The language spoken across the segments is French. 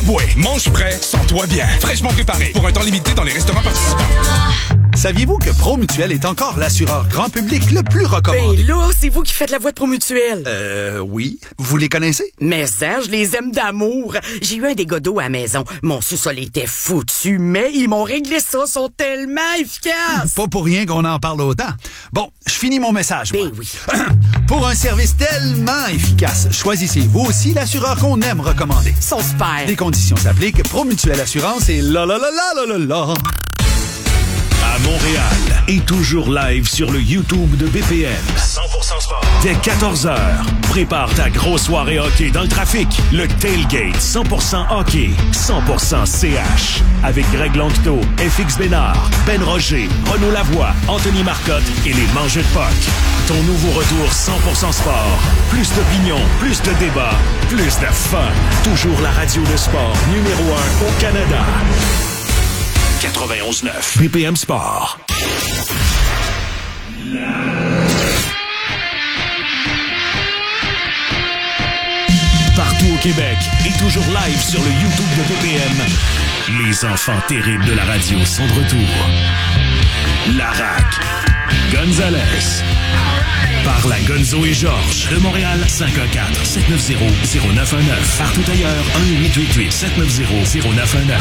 Subway, mange frais, sens-toi bien. Fraîchement préparé pour un temps limité dans les restaurants participants. Saviez-vous que Promutuel est encore l'assureur grand public le plus recommandé? Ben là, c'est vous qui faites la voix de Promutuel. Oui. Vous les connaissez? Mais ça, je les aime d'amour. J'ai eu un dégât d'eau à la maison. Mon sous-sol était foutu, mais ils m'ont réglé ça. Ils sont tellement efficaces. Pas pour rien qu'on en parle autant. Bon, je finis mon message. Ben oui. Pour un service tellement efficace, choisissez vous aussi l'assureur qu'on aime recommander. Ils sont super. Les conditions s'appliquent. Promutuel Assurance et la. À Montréal et toujours live sur le YouTube de BPM. 100% sport. Dès 14h, prépare ta grosse soirée hockey dans le trafic. Le Tailgate 100% hockey, 100% CH. Avec Greg Longto, FX Bénard, Ben Roger, Renaud Lavoie, Anthony Marcotte et les Mangeux de Puck. Ton nouveau retour 100% sport. Plus d'opinion, plus de débats, plus de fun. Toujours la radio de sport numéro 1 au Canada. 91.9 BPM Sport. Partout au Québec et toujours live sur le YouTube de BPM. Les enfants terribles de la radio sont de retour. Larac, Gonzalez, par la Gonzo et Georges de Montréal, 514-790-0919. Partout ailleurs, 1-888-790-0919.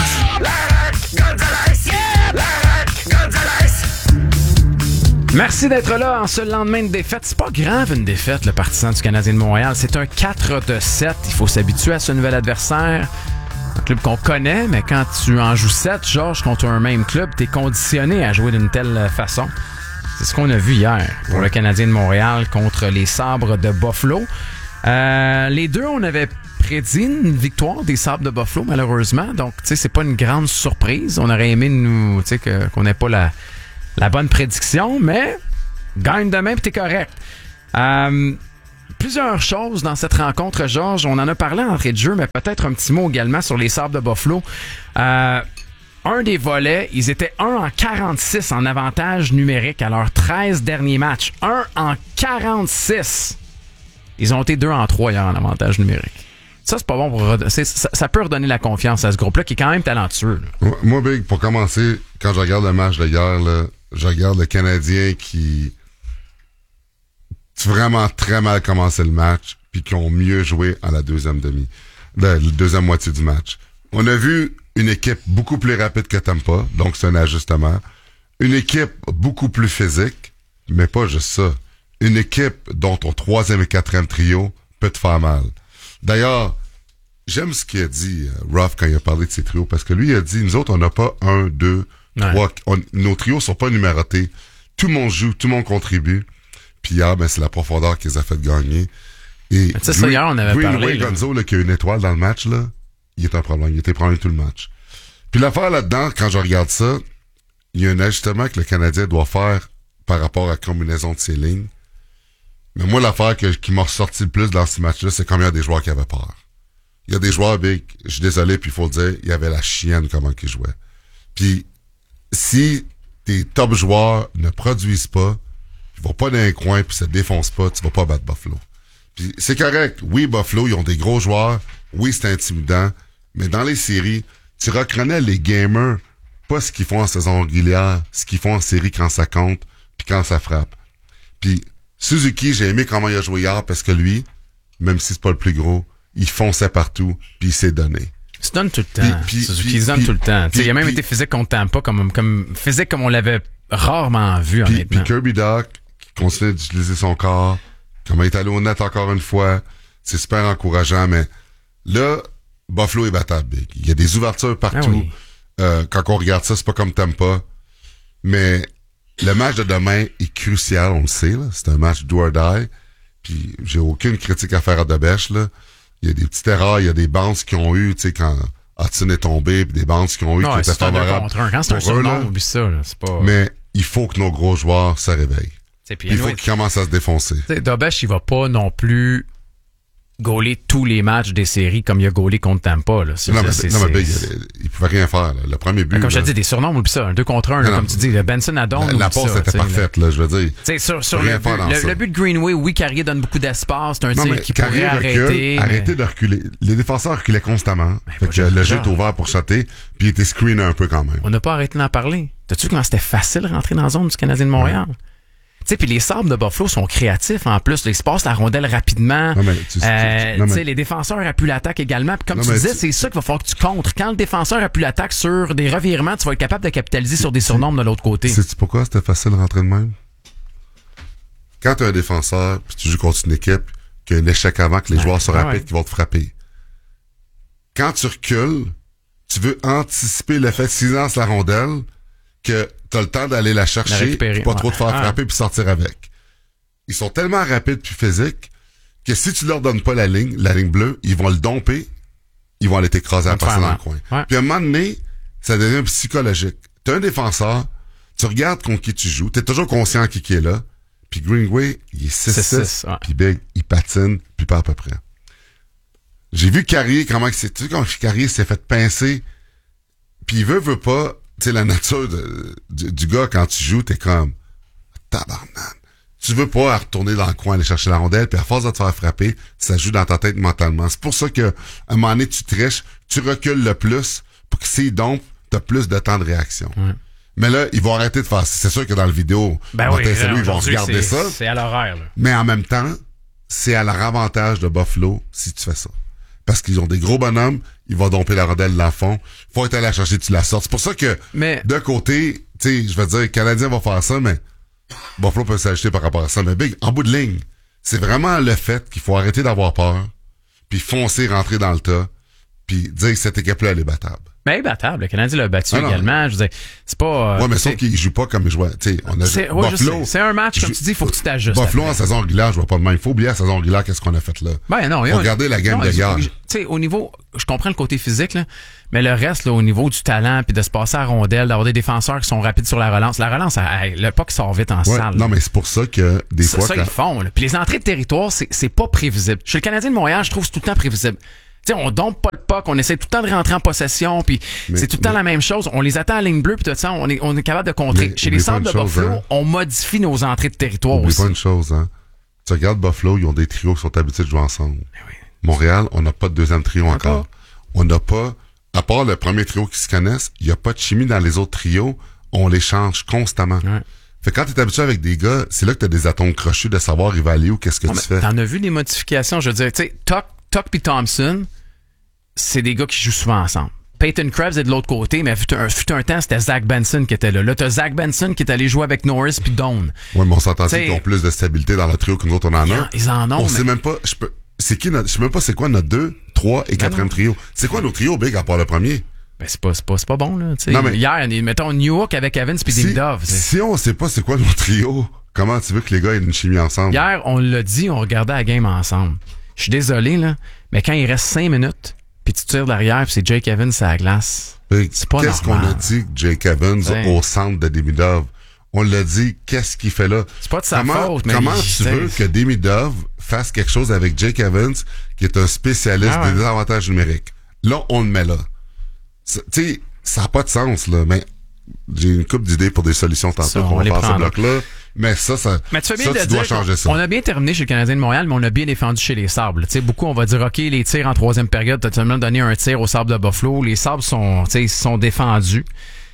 Merci d'être là en ce lendemain de défaite. C'est pas grave une défaite, le partisan du Canadien de Montréal. C'est un 4-7. Il faut s'habituer à ce nouvel adversaire. Un club qu'on connaît, mais quand tu en joues 7, Georges, contre un même club, t'es conditionné à jouer d'une telle façon. C'est ce qu'on a vu hier pour le Canadien de Montréal contre les Sabres de Buffalo. Les deux, on avait prédit une victoire des Sabres de Buffalo, malheureusement. Donc, tu sais, c'est pas une grande surprise. On aurait aimé qu'on n'ait pas la bonne prédiction, mais gagne demain, puis t'es correct. Plusieurs choses dans cette rencontre, Georges. On en a parlé en entrée de jeu, mais peut-être un petit mot également sur les Sabres de Buffalo. Un des volets, ils étaient 1 en 46 en avantage numérique à leurs 13 derniers matchs. 1 en 46. Ils ont été 2 en 3 hier en avantage numérique. Ça, c'est pas bon ça peut redonner la confiance à ce groupe-là qui est quand même talentueux. Moi, Big, pour commencer, quand je regarde le match de hier, là, je regarde le Canadien qui vraiment très mal commencé le match puis qui ont mieux joué en la deuxième moitié du match. On a vu une équipe beaucoup plus rapide que Tampa, donc c'est un ajustement. Une équipe beaucoup plus physique, mais pas juste ça. Une équipe dont ton troisième et quatrième trio peut te faire mal. D'ailleurs, j'aime ce qu'il a dit, Ruff, quand il a parlé de ses trios, parce que lui, il a dit, nous autres, on n'a pas 1, 2, 3, nos trios sont pas numérotés. Tout le monde joue, tout le monde contribue. Puis hier, c'est la profondeur qui les a fait gagner. Et tu sais, ça, hier, on avait parlé. Gonzo, là, qui a une étoile dans le match, là, il est un problème. Il était problème tout le match. Puis l'affaire là-dedans, quand je regarde ça, il y a un ajustement que le Canadien doit faire par rapport à la combinaison de ses lignes. Mais moi, l'affaire qui m'a ressorti le plus dans ce match-là, c'est combien il y a des joueurs qui avaient peur. Il y a des joueurs, Big, je suis désolé, puis il faut le dire, il y avait la chienne comment ils jouaient. Puis, si tes top joueurs ne produisent pas, ils vont pas dans un coin puis se défoncent pas, tu vas pas battre Buffalo. Puis, c'est correct. Oui, Buffalo, ils ont des gros joueurs. Oui, c'est intimidant. Mais dans les séries, tu reconnais les gamers, pas ce qu'ils font en saison régulière, ce qu'ils font en série quand ça compte, puis quand ça frappe. Puis, Suzuki, j'ai aimé comment il a joué hier parce que lui, même si c'est pas le plus gros, il fonçait partout, puis il s'est donné. Il se donne tout le temps. Suzuki se donne tout le temps. Il a même été physique contre Tampa, comme physique comme on l'avait rarement vu, honnêtement. Puis Kirby Dach, qui continue d'utiliser son corps, comment il est allé au net encore une fois, c'est super encourageant, mais là, Buffalo est battable, Big. Il y a des ouvertures partout. Ah oui. Quand on regarde ça, c'est pas comme Tampa, mais le match de demain est crucial, on le sait, là. C'est un match do or die. Puis j'ai aucune critique à faire à Debèche, là. Il y a des petites erreurs, il y a des bounces qui ont eu, tu sais, quand Hudson est tombé, puis des bounces qui ont eu qui étaient favorables. Quand c'est un surnom, oublie ça, là. C'est pas... Mais il faut que nos gros joueurs se réveillent. Puis il faut qu'ils commencent à se défoncer. Debèche, il va pas non plus gaulé tous les matchs des séries comme il a gaulé contre Tampa. Là. Il pouvait rien faire. Là. Le premier but... Comme je te dis, des surnoms, oublie ça. Un 2 contre 1, comme tu dis. Le Benson Adon, la passe était parfaite, là, je veux dire. Sur le but de Greenway, oui, Carrier donne beaucoup d'espace. C'est un tir qui pourrait arrêter. Arrêter de reculer. Les défenseurs reculaient constamment. Fait que le jeu est ouvert pour shotter, puis il était screené un peu quand même. On n'a pas arrêté d'en parler. T'as-tu vu comment c'était facile de rentrer dans la zone du Canadien de Montréal? Tu sais, puis les Sabres de Buffalo sont créatifs en plus. Là, ils se passent la rondelle rapidement. Les défenseurs appuient l'attaque également. Puis comme tu disais, c'est ça qu'il va falloir que tu contres. Quand le défenseur appuie l'attaque sur des revirements, tu vas être capable de capitaliser sur des surnombres de l'autre côté. Sais-tu pourquoi c'était facile de rentrer de même? Quand tu as un défenseur, puis tu joues contre une équipe qui a un échec avant, que les joueurs se rappellent qu'ils vont te frapper. Quand tu recules, tu veux anticiper le fait s'ils lancent la rondelle, que t'as le temps d'aller la chercher, pas trop te faire frapper puis sortir avec. Ils sont tellement rapides puis physiques que si tu leur donnes pas la ligne bleue, ils vont le domper, ils vont aller t'écraser à passer dans le coin. Ouais. Puis à un moment donné, ça devient psychologique. T'as un défenseur, tu regardes contre qui tu joues, t'es toujours conscient qui est là, puis Greenway, il est 6-6, puis Big, il patine, puis pas à peu près. J'ai vu Carrier, comment Carrier s'est fait pincer, puis il veut pas. Tu sais, la nature du gars, quand tu joues, t'es comme tabarnak. Tu veux pas retourner dans le coin, aller chercher la rondelle, puis à force de te faire frapper, ça joue dans ta tête mentalement. C'est pour ça que à un moment donné, tu triches, tu recules le plus, pour que s'ils dompent, t'as plus de temps de réaction. Ouais. Mais là, ils vont arrêter de faire ça. C'est sûr que dans le vidéo, ils vont regarder ça. C'est à l'horaire, là. Mais en même temps, c'est à leur avantage de Buffalo si tu fais ça. Parce qu'ils ont des gros bonhommes, ils vont domper la rondelle dans le fond. Faut être allé la chercher, tu la sortes. C'est pour ça que, d'un côté, tu sais, je veux dire, le Canadien va faire ça, mais Buffalo peut s'ajuster par rapport à ça. Mais Big, en bout de ligne, c'est vraiment le fait qu'il faut arrêter d'avoir peur, puis foncer, rentrer dans le tas, puis dire que cette équipe-là, elle est battable. Mais battable, le Canadien l'a battu également. Je veux dire, c'est pas. Ouais, mais sauf qu'il joue pas comme il jouait. Tu sais, on a Buffalo. C'est un match, comme tu dis, il faut que tu t'ajustes. Buffalo en saison régulière, je vois pas de même. Il faut oublier la saison régulière, qu'est-ce qu'on a fait là. Ben non, faut regarder la game de guerre. Tu sais, au niveau, je comprends le côté physique, là, mais le reste, là, au niveau du talent, puis de se passer à rondelle, d'avoir des défenseurs qui sont rapides sur la relance. La relance, le pas qui sort vite en salle. Non, mais c'est pour ça que des fois. Ça, ils font, là. Puis les entrées de territoire, c'est pas prévisible. Chez le Canadien de Montréal, je trouve que c'est tout le temps prévisible. T'sais, on dompe pas le puck, on essaie tout le temps de rentrer en possession, puis c'est tout le temps la même chose. On les attend à la ligne bleue, puis tout ça, on est capable de contrer. Chez les Sabres de Buffalo, on modifie nos entrées de territoire aussi. Oublie pas une chose, hein. Tu regardes Buffalo, ils ont des trios qui sont habitués de jouer ensemble. Oui. Montréal, on n'a pas de deuxième trio encore. On n'a pas, à part le premier trio qui se connaissent, il n'y a pas de chimie dans les autres trios. On les change constamment. Ouais. Fait que quand t'es habitué avec des gars, c'est là que t'as des atomes crochus de savoir il va aller où, qu'est-ce que tu fais. T'en as vu des modifications, je veux dire, tu sais, Tuck puis Thompson, c'est des gars qui jouent souvent ensemble. Peyton Krebs est de l'autre côté, mais fut un temps, c'était Zach Benson qui était là. Là, t'as Zach Benson qui est allé jouer avec Norris puis Doan. Ouais, mais on s'entend qu'ils ont plus de stabilité dans le trio que nous autres, on en a. Ils en ont. On sait même pas, je sais même pas c'est quoi notre 2, 3 et 4e trio. C'est quoi nos trios, Big, à part le premier? Ben, c'est pas bon, là. Non, mais hier, mettons New York avec Evans puis Demidov. Si on sait pas c'est quoi nos trios, comment tu veux que les gars aient une chimie ensemble? Hier, on l'a dit, on regardait la game ensemble. Je suis désolé, là, mais quand il reste 5 minutes, puis tu tires derrière, puis c'est Jake Evans à la glace. C'est pas qu'est-ce qu'on a dit que Jake Evans au centre de Demidov? On l'a dit, qu'est-ce qu'il fait là? C'est pas de sa faute, mais... Comment tu veux que Demidov fasse quelque chose avec Jake Evans, qui est un spécialiste des désavantages numériques? Là, on le met là. Tu sais, ça n'a pas de sens, là, mais j'ai une couple d'idées pour des solutions tantôt qu'on va faire ce bloc-là. Mais ça mais tu fais bien tu dois changer ça. On a bien terminé chez le Canadien de Montréal, mais on a bien défendu chez les Sabres. Tu sais, beaucoup, on va dire, OK, les tirs en 3e période, t'as seulement donné un tir aux Sabres de Buffalo. Les Sabres sont défendus.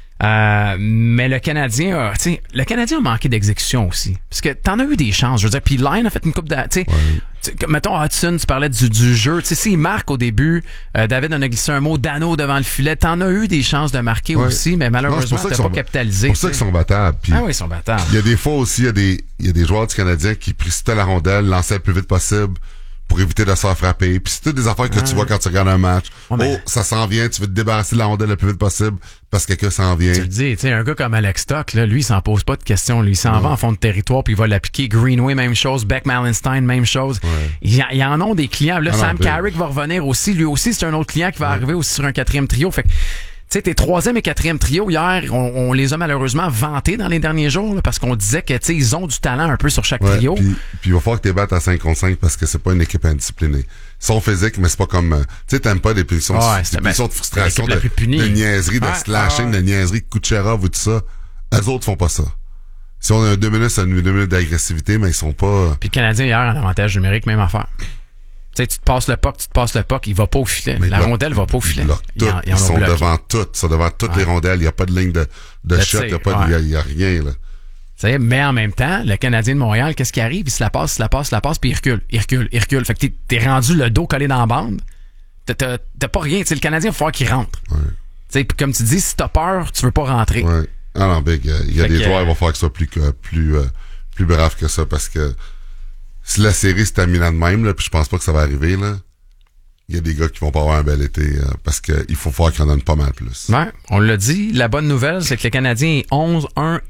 Mais le Canadien a manqué d'exécution aussi. Parce que t'en as eu des chances. Je veux dire, puis Line a fait une coupe de, mettons Hudson, tu parlais du jeu. Tu sais, s'il marque au début, David en a glissé un mot, Dano devant le filet. T'en as eu des chances de marquer aussi, mais malheureusement, t'as pas capitalisé. C'est pour ça qu'ils sont battables. Puis ils sont battables. Il y a des fois aussi, il y a des joueurs du Canadien qui précipitaient la rondelle, lançaient le plus vite possible pour éviter de se faire frapper. Puis c'est toutes des affaires que tu vois quand tu regardes un match. Ça s'en vient, tu veux te débarrasser de la rondelle le plus vite possible parce que quelqu'un s'en vient. Tu le dis, tu sais, un gars comme Alex Stock, là, lui, il s'en pose pas de questions. Lui, il s'en va en fond de territoire puis il va l'appliquer. Greenway, même chose. Beck Malenstein, même chose. Il y en ont des clients. Là, Sam Carrick va revenir aussi. Lui aussi, c'est un autre client qui va arriver aussi sur un 4e trio. Fait que, sais, tes 3e et 4e trio, hier, on les a malheureusement vantés dans les derniers jours, là, parce qu'on disait que, tu sais, ils ont du talent un peu sur chaque trio. Puis il va falloir que tu battes à 5 contre 5 parce que c'est pas une équipe indisciplinée. Ils sont physiques, mais c'est pas comme, tu sais, t'aimes pas des punitions, de frustration, de niaiserie, de slashing, de niaiserie, Kucherov ou tout ça. Eux autres font pas ça. Si on a 2 minutes, c'est 2 minutes d'agressivité, mais ils sont pas... Puis le Canadien, hier, en avantage numérique, même affaire. Tu sais, tu te passes le puck, il va pas au filet. Mais la rondelle va pas au filet. Ils sont devant toutes les rondelles. Il n'y a pas de ligne de shot, il n'y a rien, là. Mais en même temps, le Canadien de Montréal, qu'est-ce qui arrive? Il se la passe, puis il recule. Fait que t'es rendu le dos collé dans la bande. T'as pas rien. T'sais, le Canadien, il va falloir qu'il rentre. Ouais. Comme tu dis, si t'as peur, tu veux pas rentrer. Ouais. Ah non, Big, il y a des joueurs, il va falloir que ce soit plus brave que ça, parce que si la série se termine de même, là, puis je pense pas que ça va arriver, là, il y a des gars qui vont pas avoir un bel été, parce qu'il faut falloir qu'ils en donnent pas mal plus. Ouais, on l'a dit, la bonne nouvelle, c'est que le Canadien est 11-1-1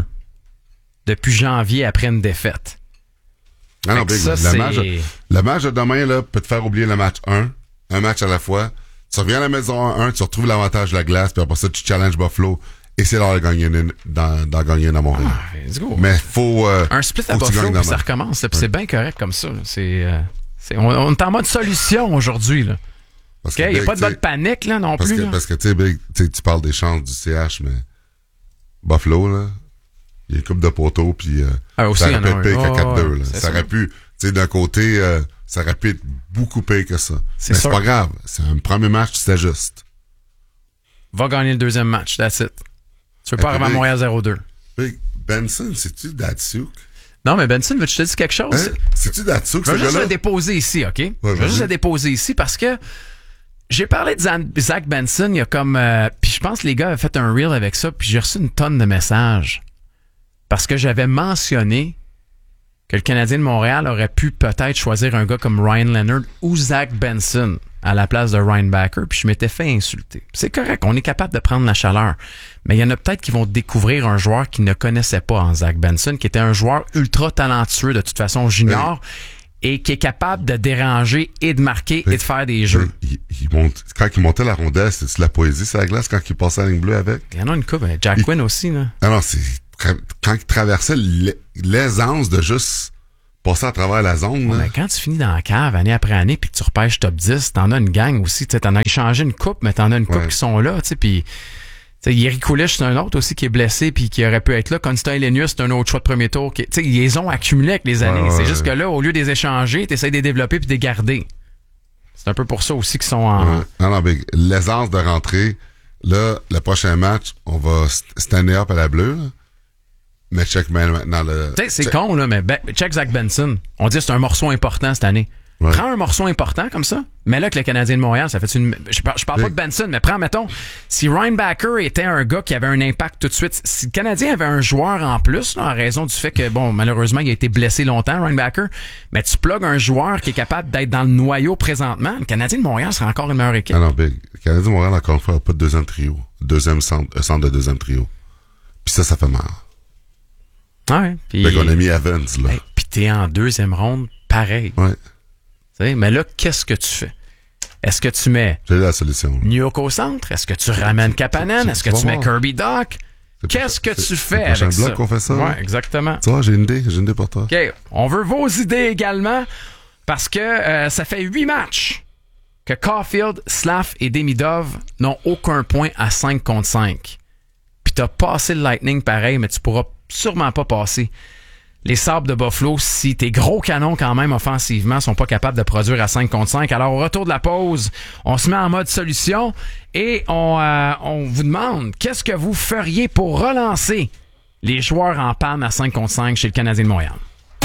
depuis janvier après une défaite. Ah non, Big, le match de demain, là, peut te faire oublier le match 1, un match à la fois. Tu reviens à la maison 1-1, tu retrouves l'avantage de la glace, puis après ça, tu challenges Buffalo. Et c'est l'heure de gagner dans Montréal. Let's go. Mais faut... un split à Buffalo, puis ça recommence. Puis c'est bien correct comme ça. On est en mode solution aujourd'hui. Il n'y a pas de bonne panique là, non plus. Parce que tu parles des chances du CH, mais Buffalo, là, il y a une coupe de poteaux, puis ça aurait pu être pire qu'à 4-2. Ça aurait pu, d'un côté, ça aurait pu être beaucoup pire que ça. Mais c'est pas grave. C'est un premier match, tu t'ajustes. Va gagner le 2e match, that's it. Tu veux pas arriver à Montréal 0-2. Benson, c'est-tu Datsuk? Non, mais Benson, veux-tu te dire quelque chose? Hein? C'est-tu Datsuk, ce gars-là? Je vais juste le déposer ici, OK? Je vais juste le déposer ici parce que j'ai parlé de Zach Benson, il y a comme... puis je pense que les gars avaient fait un reel avec ça, puis j'ai reçu une tonne de messages. Parce que j'avais mentionné que le Canadien de Montréal aurait pu peut-être choisir un gars comme Ryan Leonard ou Zach Benson à la place de Ryan Backer, puis je m'étais fait insulter. C'est correct, on est capable de prendre la chaleur. Mais il y en a peut-être qui vont découvrir un joueur qu'ils ne connaissaient pas en Zach Benson, qui était un joueur ultra talentueux, de toute façon junior, et qui est capable de déranger et de marquer et de faire des jeux. Quand il montait la rondelle, c'était de la poésie sur la glace quand il passait la ligne bleue avec? Il y en a une coupe, Jack Quinn aussi, là. Ah non, c'est quand il traversait l'aisance de juste passer à travers la zone. Ouais, mais quand tu finis dans la cave année après année puis que tu repêches top 10, t'en as une gang aussi. T'en as échangé une coupe, mais t'en as une coupe qui sont là. Puis Yeri Kulich, c'est un autre aussi qui est blessé puis qui aurait pu être là. Constant Lenius, c'est un autre choix de premier tour. Ils les ont accumulés avec les années. C'est juste que là, au lieu de les échanger, t'essayes de les développer puis de les garder. C'est un peu pour ça aussi qu'ils sont en... Non, mais l'aisance de rentrer, là, le prochain match, on va stand up à la bleue, là. Mais check maintenant le... C'est con, là, mais check Zach Benson. On dit que c'est un morceau important cette année. Ouais. Prends un morceau important comme ça, mais là que le Canadien de Montréal, ça fait une... Je parle pas de Benson, mais prends, mettons, si Ryan Backer était un gars qui avait un impact tout de suite, si le Canadien avait un joueur en plus, là, en raison du fait que, bon, malheureusement, il a été blessé longtemps, Ryan Backer, mais tu plugues un joueur qui est capable d'être dans le noyau présentement, le Canadien de Montréal serait encore une meilleure équipe. Ah non, Big. Le Canadien de Montréal, encore une fois, n'a pas de deuxième trio. Centre de deuxième trio. Puis ça fait mal. Ouais. Puis on a mis Evans, là. Hey, puis t'es en 2e ronde, pareil. Ouais. T'sais, mais là, qu'est-ce que tu fais? Est-ce que tu mets J'ai la solution. New York au centre? Est-ce que tu ramènes Kapanen? Est-ce que tu mets Kirby Dach? Qu'est-ce que tu fais avec ça? C'est qu'on fait ça. Ouais, exactement. Tu vois, j'ai une idée pour toi. OK. On veut vos idées également parce que ça fait 8 matchs que Caulfield, Slav et Demidov n'ont aucun point à 5 contre 5. Puis t'as passé le Lightning pareil, mais tu pourras sûrement pas passer les Sabres de Buffalo si tes gros canons quand même offensivement sont pas capables de produire à 5 contre 5. Alors au retour de la pause, on se met en mode solution et on vous demande qu'est-ce que vous feriez pour relancer les joueurs en panne à 5 contre 5 chez le Canadien de Montréal.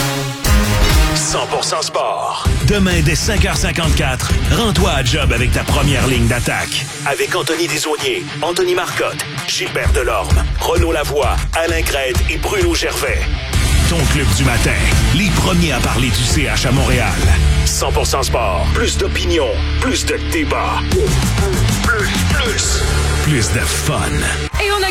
100% sport. Demain, dès 5h54, rends-toi à job avec ta première ligne d'attaque. Avec Anthony Desaulniers, Anthony Marcotte, Gilbert Delorme, Renaud Lavoie, Alain Crête et Bruno Gervais. Ton club du matin, les premiers à parler du CH à Montréal. 100% sport, plus d'opinion, plus de débat. Plus de fun. Et on a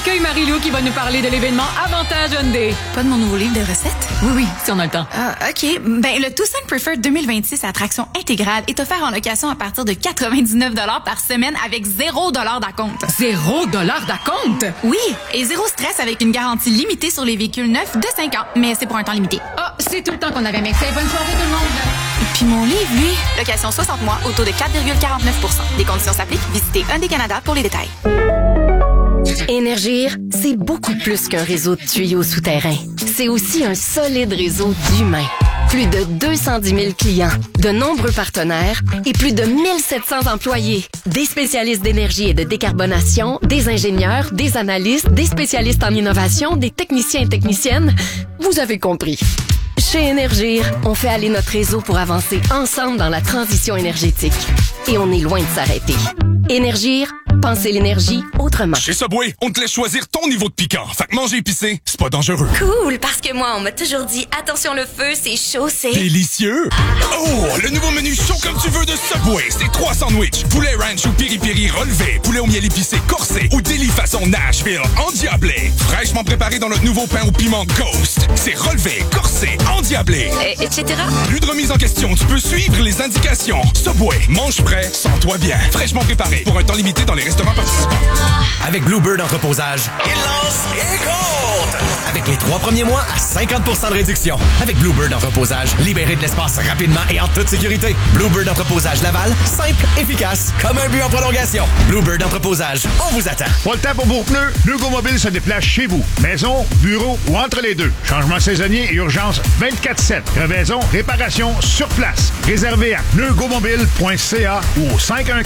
accueille Marie-Lou qui va nous parler de l'événement Avantage Hyundai. Pas de mon nouveau livre de recettes? Oui, si on a le temps. Ah, OK. Ben, le Tucson Preferred 2026 à traction intégrale est offert en location à partir de 99 $ par semaine avec 0 $ d'acompte. 0 $ d'acompte? Oui, et zéro stress avec une garantie limitée sur les véhicules neufs de 5 ans. Mais c'est pour un temps limité. Ah, c'est tout le temps qu'on avait, mec. Bonne soirée tout le monde. Puis mon livre, lui, location 60 mois au taux de 4,49 %. Des conditions s'appliquent. Visitez Hyundai Canada pour les détails. Énergir, c'est beaucoup plus qu'un réseau de tuyaux souterrains. C'est aussi un solide réseau d'humains. Plus de 210 000 clients, de nombreux partenaires et plus de 1700 employés. Des spécialistes d'énergie et de décarbonation, des ingénieurs, des analystes, des spécialistes en innovation, des techniciens et techniciennes. Vous avez compris. Chez Énergir, on fait aller notre réseau pour avancer ensemble dans la transition énergétique. Et on est loin de s'arrêter. Énergir, pensez l'énergie autrement. Chez Subway, on te laisse choisir ton niveau de piquant. Fait que manger épicé, c'est pas dangereux. Cool, parce que moi, on m'a toujours dit, attention le feu, c'est chaud, c'est... Délicieux! Oh, le nouveau menu chaud comme tu veux de Subway. C'est 3 sandwichs. Poulet ranch ou piri-piri relevé. Poulet au miel épicé corsé. Ou délit façon Nashville endiablé. Fraîchement préparé dans notre nouveau pain au piment Ghost. C'est relevé, corsé, endiablé. Etc. Plus de remise en question. Tu peux suivre les indications. Subway, mange prêt, sens-toi bien. Fraîchement préparé pour un temps limité dans les restaurants participants. Avec Bluebird Entreposage, il lance et compte! Avec les 3 premiers mois à 50 % de réduction. Avec Bluebird Entreposage, libérez de l'espace rapidement et en toute sécurité. Bluebird Entreposage Laval, simple, efficace, comme un but en prolongation. Bluebird Entreposage, on vous attend. Pas le temps pour vos pneus? Neugo Mobile se déplace chez vous. Maison, bureau ou entre les deux. Changement saisonnier et urgence 24/7. Crevaison, réparation sur place. Réservé à neugomobile.ca ou au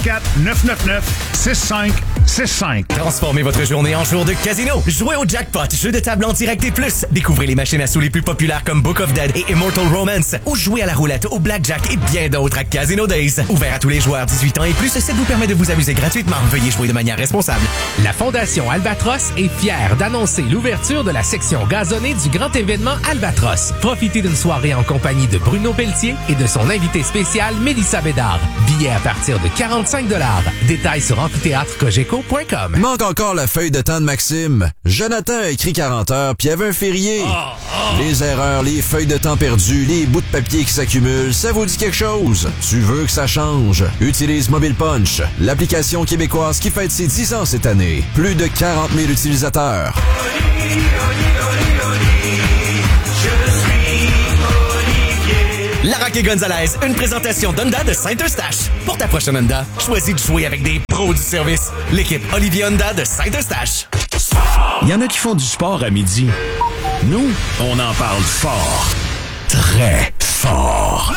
514-999-6565. Transformez votre journée en jour de casino. Jouez au jackpot, jeu de table en direct et plus. Découvrez les machines à sous les plus populaires comme Book of Dead et Immortal Romance. Ou jouez à la roulette, au blackjack et bien d'autres à Casino Days. Ouvert à tous les joueurs 18 ans et plus, ça vous permet de vous amuser gratuitement. Veuillez jouer de manière responsable. La Fondation Albatros est fière d'annoncer l'ouverture de la section gazonnée du grand événement Albatros. Profitez d'une soirée en compagnie de Bruno Pelletier et de son invité spécial Mélissa Bédard. Billets à partir de 45 $. Détails sur amphithéâtrecogeco.com. Il manque encore la feuille de temps de Maxime. Jonathan a écrit 40 heures, puis il y avait un férié. Les erreurs, les feuilles de temps perdues, les bouts de papier qui s'accumulent, ça vous dit quelque chose? Tu veux que ça change? Utilise Mobile Punch, l'application québécoise qui fête ses 10 ans cette année. Plus de 40 000 utilisateurs. Larac et Gonzalez, une présentation d'Honda de Saint-Eustache. Pour ta prochaine Honda, choisis de jouer avec des pros du service. L'équipe Olivier Honda de Saint-Eustache. Il y en a qui font du sport à midi. Nous, on en parle fort. Très fort.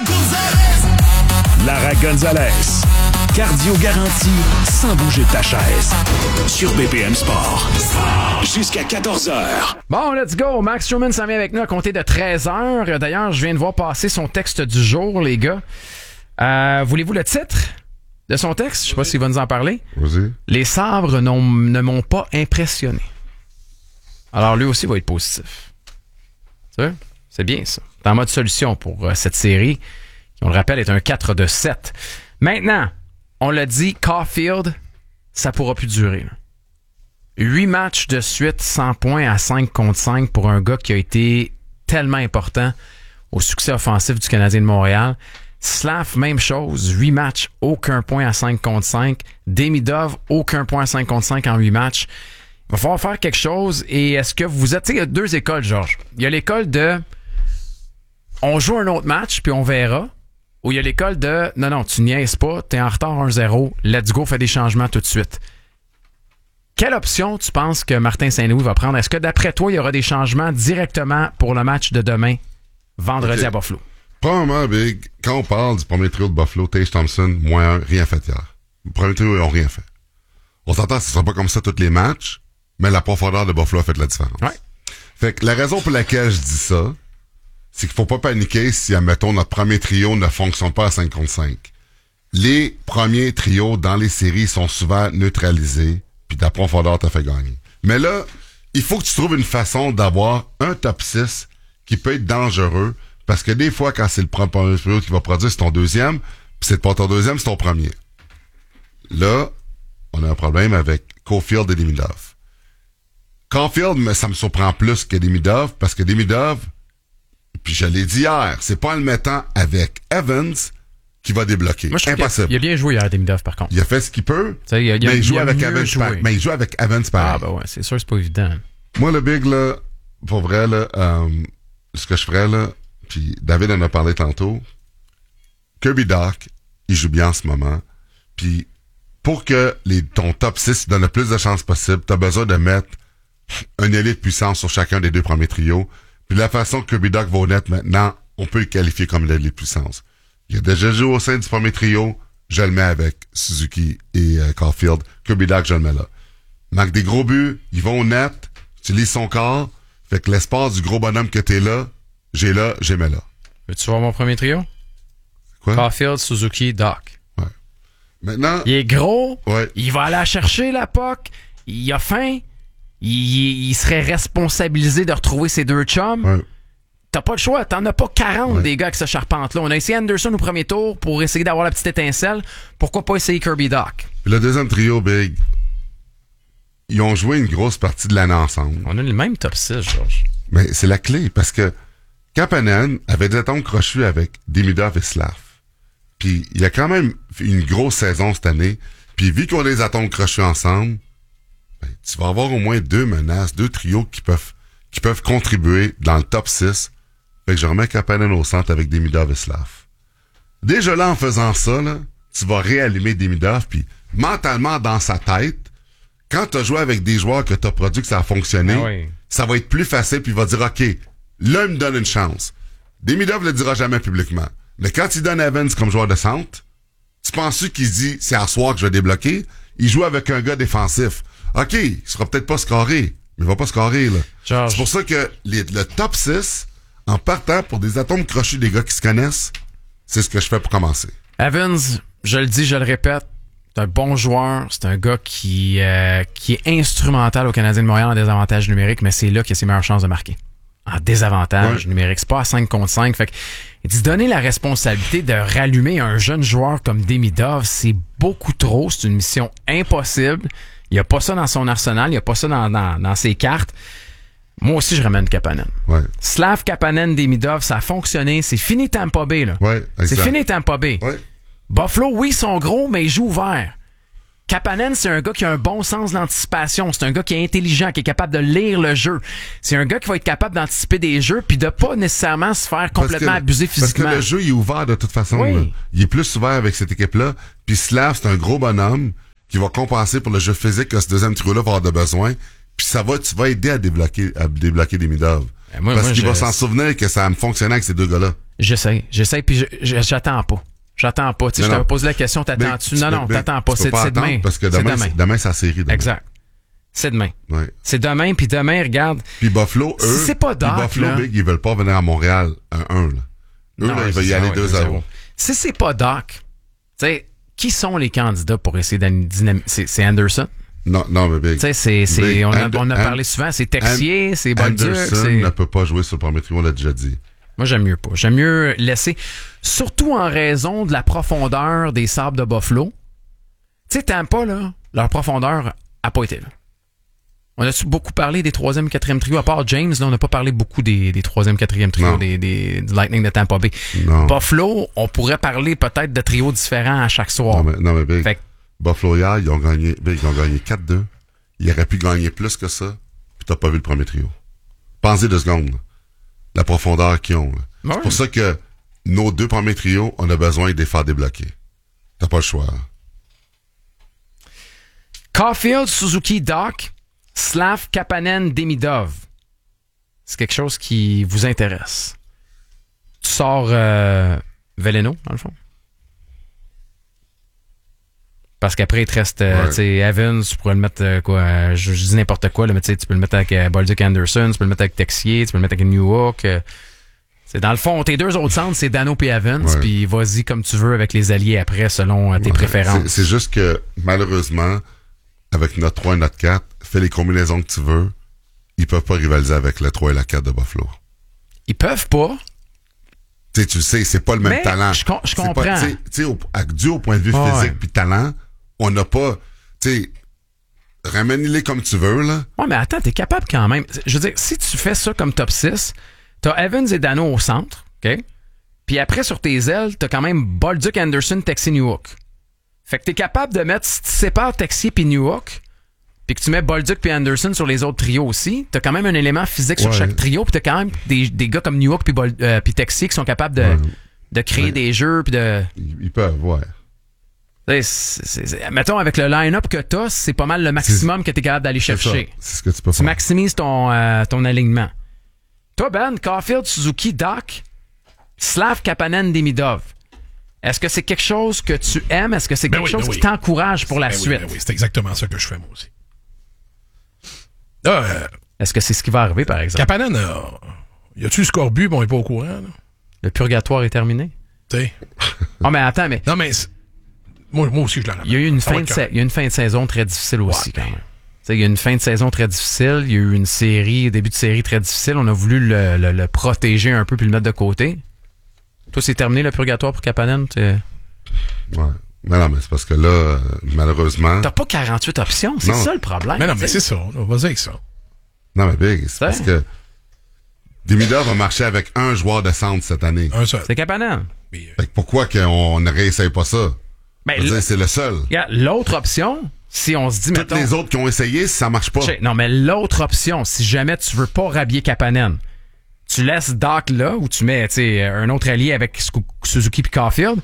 Lara Gonzalez. Cardio garanti, sans bouger de ta chaise. Sur BPM Sport. Jusqu'à 14h. Bon, let's go. Max Truman s'en vient avec nous à compter de 13h. D'ailleurs, je viens de voir passer son texte du jour, les gars. Voulez-vous le titre de son texte? Je sais pas s'il va nous en parler. Vas-y. Les sabres ne m'ont pas impressionné. Alors, lui aussi va être positif. C'est bien, ça. C'est en mode solution pour cette série, qui, on le rappelle, est un 4 de 7. Maintenant, on l'a dit, Caulfield, ça pourra plus durer. Là. 8 matchs de suite, 100 points à 5 contre 5 pour un gars qui a été tellement important au succès offensif du Canadien de Montréal. Slav, même chose, 8 matchs, aucun point à 5 contre 5. Demidov, aucun point à 5 contre 5 en 8 matchs. Il va falloir faire quelque chose. Et est-ce que vous êtes... Tu sais, il y a 2 écoles, Georges. Il y a l'école de... On joue un autre match, puis on verra. Ou il y a l'école de « Non, tu niaises pas, t'es en retard 1-0, let's go, fais des changements tout de suite ». Quelle option tu penses que Martin Saint-Louis va prendre? Est-ce que d'après toi, il y aura des changements directement pour le match de demain, vendredi à Buffalo? Premièrement, Big, quand on parle du premier trio de Buffalo, Tage Thompson, moins 1, rien fait hier. Le premier trio, ils n'ont rien fait. On s'entend que ce ne sera pas comme ça tous les matchs, mais la profondeur de Buffalo a fait la différence. Ouais. Fait que la raison pour laquelle je dis ça, c'est qu'il faut pas paniquer si, admettons, notre premier trio ne fonctionne pas à 5 contre 5. Les premiers trios dans les séries sont souvent neutralisés, puis ta profondeur t'a fait gagner. Mais là, il faut que tu trouves une façon d'avoir un top 6 qui peut être dangereux, parce que des fois, quand c'est le premier trio qui va produire, c'est ton deuxième, puis c'est pas ton deuxième, c'est ton premier. Là, on a un problème avec Caulfield et Demidov. Caulfield, ça me surprend plus que Demidov, parce que Demidov, puis je l'ai dit hier, c'est pas en le mettant avec Evans qui va débloquer. Moi, impossible. Il a bien joué hier, Demidov, par contre. Il a fait ce qu'il peut, mais il joue avec Evans. Mais il joue avec Evans pareil. Ah, ben ouais, c'est sûr, c'est pas évident. Moi, le big, là, pour vrai, là, ce que je ferais, là, puis David en a parlé tantôt, Kirby Dach, il joue bien en ce moment, puis pour que ton top 6 donne le plus de chances possible, t'as besoin de mettre un élite puissance sur chacun des deux premiers trios. Puis la façon que Kirby Dach va honnête maintenant, on peut le qualifier comme l'élite puissance. Il a déjà joué au sein du premier trio, je le mets avec Suzuki et Caulfield. Kirby Dach, je le mets là. Marque des gros buts, ils vont au net, utilise son corps, fait que l'espace du gros bonhomme que t'es là, j'ai mets là. Veux-tu voir mon premier trio? Quoi? Caulfield, Suzuki, Dach. Ouais. Maintenant... Il est gros, ouais. Il va aller la chercher, la puck, il a faim, il serait responsabilisé de retrouver ses deux chums. Ouais. T'as pas le choix, t'en as pas 40 des gars qui se charpentent là. On a essayé Anderson au premier tour pour essayer d'avoir la petite étincelle. Pourquoi pas essayer Kirby Dach? Puis le deuxième trio, Big, ils ont joué une grosse partie de l'année ensemble. On a le même top 6, Georges. Mais c'est la clé, parce que Kapanen avait des atomes crochus avec Demidov et Slav. Puis il y a quand même une grosse saison cette année. Puis vu qu'on a des atomes crochus ensemble, ben, tu vas avoir au moins 2 menaces, 2 trios qui peuvent contribuer dans le top 6. Fait que je remets Kapanen au centre avec Demidov et Slav. Déjà là, en faisant ça, là, tu vas réallumer Demidov, puis mentalement, dans sa tête, quand tu as joué avec des joueurs que tu as produit, que ça a fonctionné, ça va être plus facile, puis il va dire, OK, là, il me donne une chance. Demidov le dira jamais publiquement. Mais quand il donne Evans comme joueur de centre, tu penses qu'il se dit, c'est à soir que je vais débloquer? Il joue avec un gars défensif. OK, il sera peut-être pas scoré, mais il va pas scorer, là. George. C'est pour ça que le top 6, en partant pour des atomes crochus des gars qui se connaissent, c'est ce que je fais pour commencer. Evans, je le dis, je le répète, c'est un bon joueur, c'est un gars qui est instrumental au Canadien de Montréal en désavantage numérique, mais c'est là qu'il a ses meilleures chances de marquer. En désavantage numérique. C'est pas à 5 contre 5. Fait que, il dit donner la responsabilité de rallumer un jeune joueur comme Demidov, c'est beaucoup trop. C'est une mission impossible. Il n'y a pas ça dans son arsenal. Il n'y a pas ça dans ses cartes. Moi aussi, je ramène Kapanen. Ouais. Slav, Kapanen, Demidov, ça a fonctionné. C'est fini Tampa Bay, là. Ouais, c'est fini Tampa Bay. Ouais. Buffalo, oui, ils sont gros, mais ils jouent ouvert. Kapanen, c'est un gars qui a un bon sens d'anticipation. C'est un gars qui est intelligent, qui est capable de lire le jeu. C'est un gars qui va être capable d'anticiper des jeux puis de pas nécessairement se faire complètement abuser physiquement. Parce que le jeu, il est ouvert de toute façon. Oui. Là. Il est plus ouvert avec cette équipe-là. Puis Slav, c'est un gros bonhomme qui va compenser pour le jeu physique que ce deuxième trio-là va avoir de besoin. Puis tu vas aider à débloquer Demidov. Parce qu'il va s'en souvenir que ça a fonctionné avec ces deux gars-là. J'essaie, puis j'attends pas. J'attends pas. Tu sais, je t'avais posé la question, t'attends-tu? Non, t'attends pas. C'est demain. Parce que demain, c'est la série. Demain. Exact. C'est demain. Ouais. C'est demain, puis demain, regarde. Puis Buffalo, eux. Si c'est pas Dach, Buffalo, là, Big, ils veulent pas venir à Montréal 1-1, là. Eux, là, ils veulent y aller 2-0. Si c'est pas Dach, tu sais, qui sont les candidats pour essayer de c'est Anderson? Non, mais Big. Tu sais, on a parlé souvent, c'est Texier, c'est Bolduc. Anderson ne peut pas jouer sur le premier trio, on l'a déjà dit. Moi, j'aime mieux pas. J'aime mieux laisser, surtout en raison de la profondeur des Sabres de Buffalo. Tu sais, Tampa, là, leur profondeur a pas été là. On a-tu beaucoup parlé des 3e et 4e trios? À part James, là, on n'a pas parlé beaucoup des 3e, 4e trios du Lightning de Tampa Bay. Non. Buffalo, on pourrait parler peut-être de trios différents à chaque soir. Non, mais Big. Buffalo, hier, ils ont gagné 4-2. Ils auraient pu gagner plus que ça, puis t'as pas vu le premier trio. Pensez 2 secondes. La profondeur qu'ils ont. C'est pour ça que nos 2 premiers trios, on a besoin de les faire débloquer. T'as pas le choix. Caulfield, Suzuki, Dach, Slav, Kapanen, Demidov. C'est quelque chose qui vous intéresse. Tu sors Veleno, dans le fond? Parce qu'après, il te reste Evans, tu pourrais le mettre je dis n'importe quoi, là, mais tu peux le mettre avec Bolduc Anderson, tu peux le mettre avec Texier, tu peux le mettre avec Newhook. C'est dans le fond, tes 2 autres centres, c'est Dano et Evans, puis vas-y comme tu veux avec les alliés après, selon tes préférences. C'est juste que, malheureusement, avec notre 3 et notre 4, fais les combinaisons que tu veux, ils peuvent pas rivaliser avec le 3 et la 4 de Buffalo. Ils peuvent pas? Tu le sais, c'est pas le même talent. Je comprends. Dû au point de vue physique puis talent, on n'a pas, ramène-les comme tu veux, là. Ouais, mais attends, t'es capable quand même. Je veux dire, si tu fais ça comme top 6, t'as Evans et Dano au centre, OK? Puis après, sur tes ailes, t'as quand même Bolduc, Anderson, Texier, Newhook. Fait que t'es capable de mettre, si tu sépares Texier puis Newhook, puis que tu mets Bolduc puis Anderson sur les autres trios aussi, t'as quand même un élément physique sur chaque trio, puis t'as quand même des gars comme Newhook puis Texier qui sont capables de créer des jeux, puis de... Ils peuvent, mettons, avec le line-up que t'as, c'est pas mal le maximum que t'es capable d'aller chercher. C'est ce que tu peux faire. Tu maximises ton alignement. Toi, Ben, Caulfield, Suzuki, Doc, Slav, Kapanen, Demidov. Est-ce que c'est quelque chose que tu aimes? Est-ce que c'est quelque chose qui t'encourage pour la suite? Oui, c'est exactement ça que je fais, moi aussi. Est-ce que c'est ce qui va arriver, par exemple? Kapanen, y a-tu le scorbut? Bon, il est pas au courant, là. Le purgatoire est terminé? Tu sais. Oh, mais attends, mais... Non, mais... Moi aussi, je la ramène. Il y a eu une fin de saison très difficile aussi, quand même. Il y a une fin de saison très difficile. Il y a eu une série, début de série très difficile. On a voulu le protéger un peu puis le mettre de côté. Toi, c'est terminé le purgatoire pour Kapanen? Ouais. Mais non, mais c'est parce que là, malheureusement... T'as pas 48 options. C'est ça le problème. Mais non, mais c'est ça. On va dire avec ça. Non, mais Big, c'est parce que Demidov va marcher avec un joueur de centre cette année. Un seul. C'est Kapanen. Fait que pourquoi qu'on ne réessaye pas ça? Ben, c'est le seul. L'autre option, si on se dit... Toutes les autres qui ont essayé, ça marche pas. Non, mais l'autre option, si jamais tu veux pas rhabiller Kapanen, tu laisses Doc là, ou tu mets un autre allié avec Suzuki et Caulfield,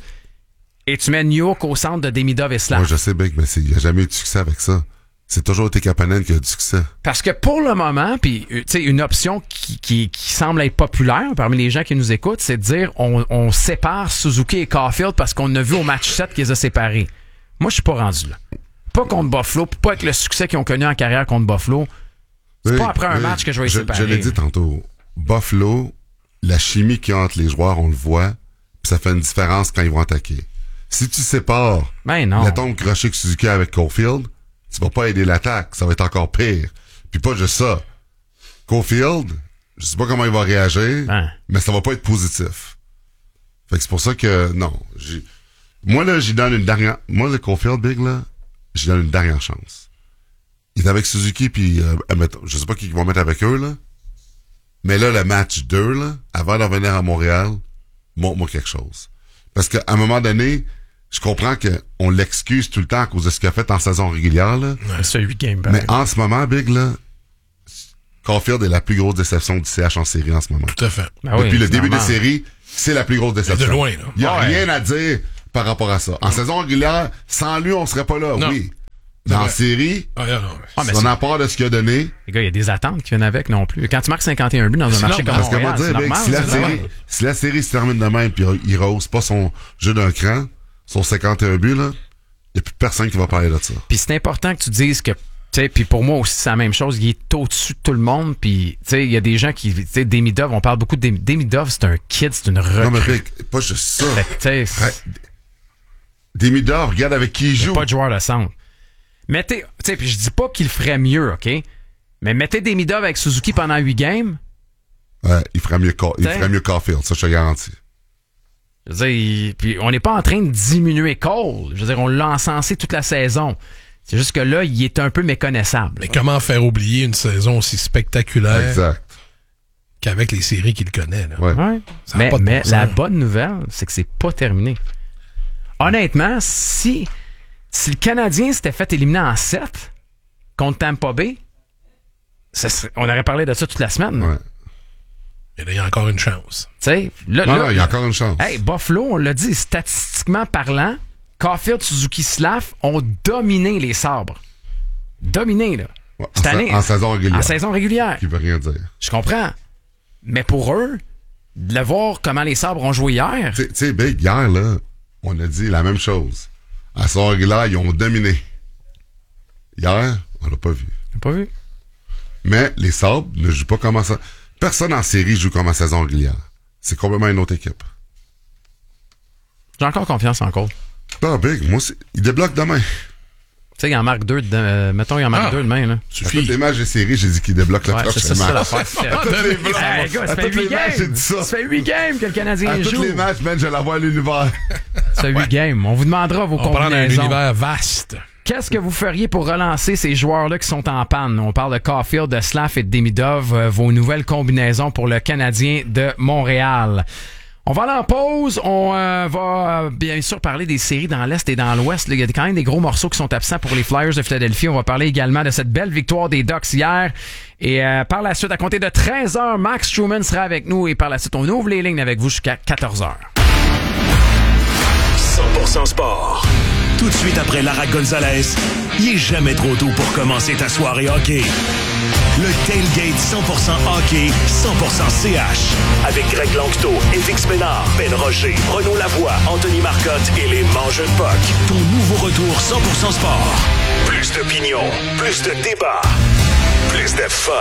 et tu mets Newhook au centre de Demidov et Slav. Moi, je sais, Big, mais il n'y a jamais eu de succès avec ça. C'est toujours été Kapanen qui a eu du succès. Parce que pour le moment, puis une option qui semble être populaire parmi les gens qui nous écoutent, c'est de dire on sépare Suzuki et Caulfield parce qu'on a vu au match 7 qu'ils les a séparés. Moi, je suis pas rendu là. Pas contre Buffalo, pas avec le succès qu'ils ont connu en carrière contre Buffalo. C'est pas après un match que je vais les séparer. Je l'ai dit tantôt. Buffalo, la chimie qu'il y a entre les joueurs, on le voit, puis ça fait une différence quand ils vont attaquer. Si tu sépares Letton Crochet que Suzuki avec Caulfield, tu vas pas aider l'attaque, ça va être encore pire. Puis pas juste ça. Caulfield, je sais pas comment il va réagir, mais ça va pas être positif. Fait que c'est pour ça que, non. Moi, là, j'y donne une dernière... Moi, le Caulfield, Big, là, j'y donne une dernière chance. Il est avec Suzuki, puis je sais pas qui ils vont mettre avec eux, là. Mais là, le match 2, là, avant de revenir à Montréal, montre-moi quelque chose. Parce qu'à un moment donné, je comprends qu'on l'excuse tout le temps à cause de ce qu'il a fait en saison régulière, là. C'est 8 games. Mais en ce moment, Big, là, Caulfield est la plus grosse déception du CH en série en ce moment. Tout à fait. Depuis le début des séries, c'est la plus grosse déception. De loin, là. Il n'y a rien à dire par rapport à ça. En saison régulière, sans lui, on serait pas là, oui. Mais en série, on a peur de ce qu'il a donné. Les gars, il y a des attentes qui viennent avec non plus. Quand tu marques 51 buts dans un marché comme Montréal, c'est normal. Si la série se termine de même puis il rehausse pas son jeu d'un cran, son 51 buts, là, il n'y a plus personne qui va parler de ça. Puis c'est important que tu dises que, tu sais, puis pour moi aussi, c'est la même chose. Il est au-dessus de tout le monde. Puis, tu sais, il y a des gens qui, tu sais, Demidov, on parle beaucoup de Demidov, c'est un kid, c'est une recrue. Non, mais pas juste ça. Demidov, regarde avec qui il joue. Pas de joueur de centre. Mettez, tu sais, puis je dis pas qu'il ferait mieux, OK? Mais mettez Demidov avec Suzuki pendant 8 games. Ouais, il ferait mieux Caulfield, ça je te garantis. Je veux dire, puis on n'est pas en train de diminuer Cole. Je veux dire, on l'a encensé toute la saison. C'est juste que là, il est un peu méconnaissable. Mais comment faire oublier une saison aussi spectaculaire qu'avec les séries qu'il connaît, là? Ouais. Mais la bonne nouvelle, c'est que c'est pas terminé. Honnêtement, si le Canadien s'était fait éliminer en 7 contre Tampa Bay, on aurait parlé de ça toute la semaine. Ouais. Et là, il y a encore une chance. Il y a encore une chance. Hey, Buffalo, on l'a dit, statistiquement parlant, Caulfield, Suzuki, Slav ont dominé les Sabres. Dominé, là. Ouais, cette année. En saison régulière. En saison régulière. Qui veut rien dire. Je comprends. Mais pour eux, de le voir comment les Sabres ont joué hier. Tu sais, Big, hier, là, on a dit la même chose. En saison régulière, ils ont dominé. Hier, on l'a pas vu. On l'a pas vu. Mais les Sabres ne jouent pas comme ça. Personne en série joue comme en saison régulière. C'est complètement une autre équipe. J'ai encore confiance en Cole. Non, Big, moi, il débloque demain. Tu sais, il en marque 2 mettons, il en marque 2 demain, là. À tous les matchs de série, j'ai dit qu'il débloque le prochain match. C'est ça l'affaire. À tous les matchs, j'ai dit ça. Ça fait 8 games que le Canadien joue. À tous les matchs, man, je la vois à l'univers. Ça fait 8 games. On vous demandera vos combinaisons. On parle d'un univers vaste. Qu'est-ce que vous feriez pour relancer ces joueurs-là qui sont en panne? On parle de Caulfield, de Slav et de Demidov, vos nouvelles combinaisons pour le Canadien de Montréal. On va aller en pause. On va bien sûr parler des séries dans l'Est et dans l'Ouest. Il y a quand même des gros morceaux qui sont absents pour les Flyers de Philadelphie. On va parler également de cette belle victoire des Ducks hier. Et par la suite, à compter de 13h, Max Truman sera avec nous. Et par la suite, on ouvre les lignes avec vous jusqu'à 14h. 100% sport. Tout de suite après Lara Gonzalez, il est jamais trop tôt pour commencer ta soirée hockey. Le Tailgate 100% hockey, 100% CH. Avec Greg Langto, Félix Ménard, Ben Rocher, Renaud Lavoie, Anthony Marcotte et les Mangeux de Puck. Ton nouveau retour 100% sport. Plus d'opinion, plus de débat, plus de fun.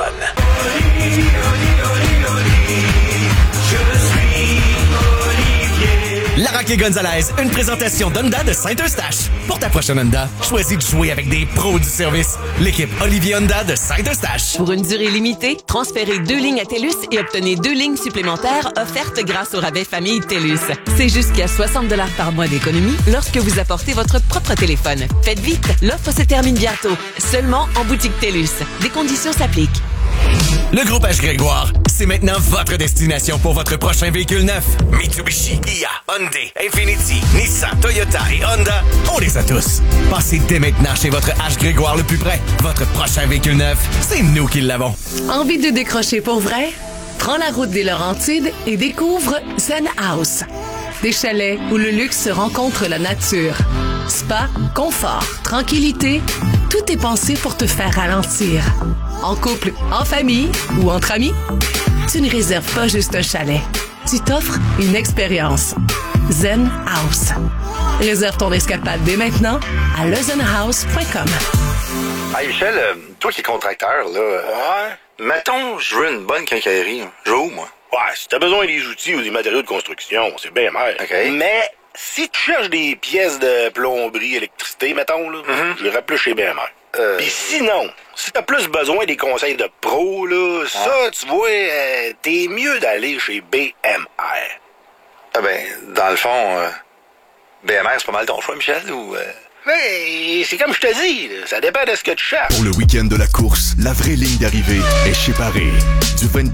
Larac et Gonzalez, une présentation d'Honda de Saint-Eustache. Pour ta prochaine Honda, choisis de jouer avec des pros du service. L'équipe Olivier Honda de Saint-Eustache. Pour une durée limitée, transférez 2 lignes à TELUS et obtenez 2 lignes supplémentaires offertes grâce au rabais famille TELUS. C'est jusqu'à 60 $ par mois d'économie lorsque vous apportez votre propre téléphone. Faites vite, l'offre se termine bientôt. Seulement en boutique TELUS. Des conditions s'appliquent. Le groupe H. Grégoire, c'est maintenant votre destination pour votre prochain véhicule neuf. Mitsubishi, Kia, Hyundai, Infiniti, Nissan, Toyota et Honda, on les a tous. Passez dès maintenant chez votre H. Grégoire le plus près. Votre prochain véhicule neuf, c'est nous qui l'avons. Envie de décrocher pour vrai? Prends la route des Laurentides et découvre Zen House. Des chalets où le luxe rencontre la nature. Spa, confort, tranquillité, tout est pensé pour te faire ralentir. En couple, en famille ou entre amis, tu ne réserves pas juste un chalet. Tu t'offres une expérience. Zen House. Réserve ton escapade dès maintenant à lezenhouse.com. Hey Michel, toi qui es contracteur, là, ouais. Mettons, je veux une bonne quincaillerie. Je veux où, moi? Ouais, si t'as besoin des outils ou des matériaux de construction, c'est bien mal. OK. Mais si tu cherches des pièces de plomberie, électricité, mettons, là, je les plus chez BMR. Pis sinon, si t'as plus besoin des conseils de pro, là, ça, tu vois, t'es mieux d'aller chez BMR. Ah ben, dans le fond, BMR, c'est pas mal ton choix, Michel, ou... Mais c'est comme je te dis, là, ça dépend de ce que tu cherches. Pour le week-end de la course, la vraie ligne d'arrivée est chez Paris. Du 24